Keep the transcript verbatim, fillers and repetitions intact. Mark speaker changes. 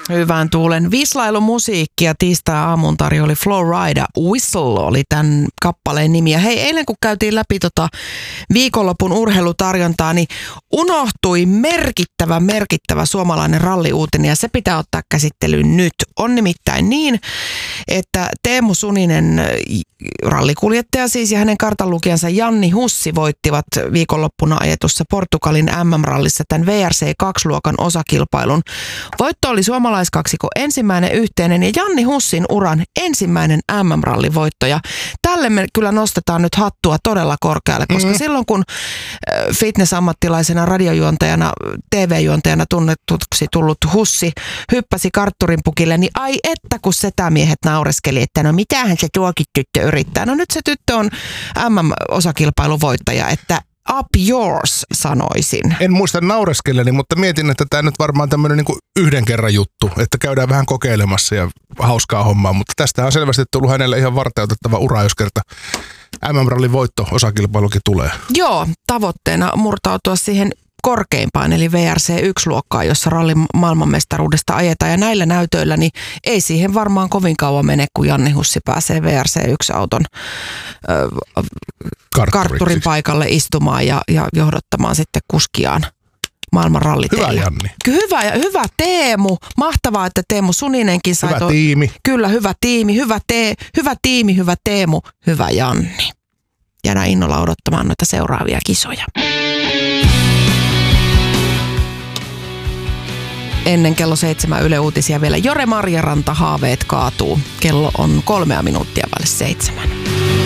Speaker 1: Hyvän tuulen vislailumusiikkia tiistai-aamun tarjoili Flowrida. Whistle oli tämän kappaleen nimi. Ja hei, eilen kun käytiin läpi tota viikonlopun urheilutarjontaa, niin unohtui merkittävä, merkittävä suomalainen ralliuutinen ja se pitää ottaa käsittelyyn nyt. On nimittäin niin, että Teemu Suninen, rallikuljettaja siis, ja hänen kartanlukijansa Janni Hussi voittivat viikonloppuna ajetussa Portugalin M M-rallissa tämän V R C kaksi luokan osakilpailun. Voitto oli suomalaiskaksikko ensimmäinen yhteinen ja Janni Hussin uran ensimmäinen M M-rallivoitto. Ja tälle me kyllä nostetaan nyt hattua todella korkealle, koska mm. silloin kun fitnessammattilaisena, radiojuontajana, T V-juontajana tunnetuksi tullut Hussi hyppäsi kartturin pukille, niin ai että kun setämiehet naureskeli, että no mitähän se tuokin tyttö yrittää. No nyt se tyttö on M M-osakilpailun voittaja, että up yours, sanoisin.
Speaker 2: En muista naureskelleni, mutta mietin, että tämä nyt varmaan tämmöinen niin kuin yhden kerran juttu, että käydään vähän kokeilemassa ja hauskaa hommaa, mutta tästä on selvästi tullut hänelle ihan varteutettava ura, jos kerta M M-rallin voitto osakilpailukin tulee.
Speaker 1: Joo, tavoitteena murtautua siihen korkeimpaan, eli V R C yksi luokkaa, jossa rallin maailmanmestaruudesta ajetaan. Ja näillä näytöillä niin ei siihen varmaan kovin kauan mene, kun Janni Hussi pääsee V R C yksi auton ö, kartturin paikalle istumaan ja, ja johdattamaan sitten kuskiaan maailman ralliteille.
Speaker 2: Hyvä Janni.
Speaker 1: Hyvä, ja hyvä Teemu. Mahtavaa, että Teemu Suninenkin sai.
Speaker 2: Hyvä to- tiimi.
Speaker 1: Kyllä, hyvä tiimi. Hyvä, te- hyvä tiimi, hyvä Teemu, hyvä Janni. Jäädään innolla odottamaan noita seuraavia kisoja. Ennen kello seitsemän Yle Uutisia vielä Jore Marjaranta, haaveet kaatuu. Kello on kolmea minuuttia vaille seitsemän.